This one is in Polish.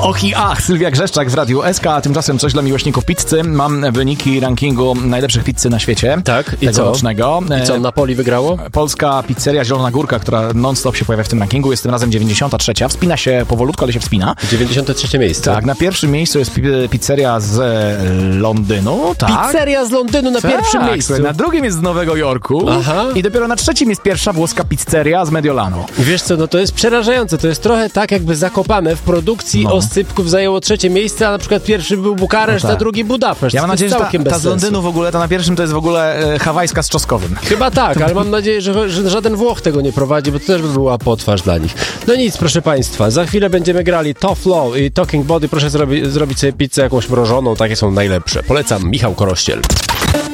Och i ach, Sylwia Grzeszczak w Radiu SK, a tymczasem coś dla miłośników pizzy. Mam wyniki rankingu najlepszych pizzy na świecie. Tak, i co? Tegorocznego. I co, Napoli wygrało? Polska pizzeria Zielona Górka, która non-stop się pojawia w tym rankingu, jest tym razem 93. Wspina się powolutku, ale się wspina. 93 miejsce. Tak, na pierwszym miejscu jest pizzeria z Londynu. Tak. Pizzeria z Londynu na pierwszym miejscu. Na drugim jest z Nowego Jorku. Aha. I dopiero na trzecim jest pierwsza włoska pizzeria z Mediolanu. Wiesz co, no to jest przerażające. To jest trochę tak, jakby Zakopane w produkcji oscypków zajęło trzecie miejsce, a na przykład pierwszy był Bukareszt, a drugi Budapeszt. Ja mam nadzieję, że ta z sensu. Londynu w ogóle, ta na pierwszym to jest w ogóle hawajska z czosnkowym. Chyba tak, ale mam nadzieję, że żaden Włoch tego nie prowadzi, bo to też by była potwarz dla nich. No nic, proszę Państwa, za chwilę będziemy grali Tough Love i Talking Body. Proszę zrobić sobie pizzę jakąś mrożoną, takie są najlepsze. Polecam, Michał Korościel.